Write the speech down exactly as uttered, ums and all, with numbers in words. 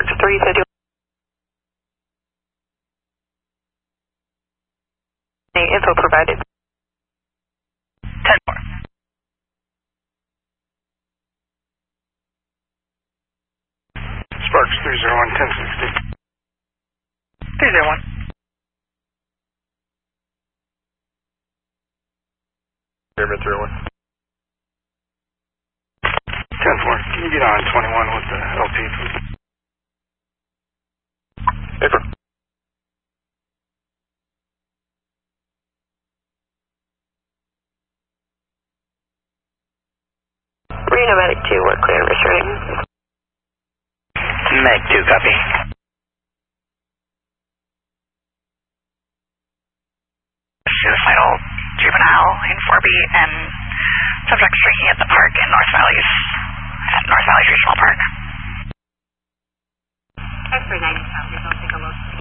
Sparks three fifty. Info provided. ten four. Sparks three zero one, ten sixty. three zero one. Pyramid three oh one. ten four, can you get on twenty-one with the L P, please? Paper. Reno Medic two, we're clear and returning. Meg two, copy. Suicidal juvenile in four B and subjects drinking at the park in North Valleys, at North Valleys Regional Park. X-ray ninety, I'll take a look.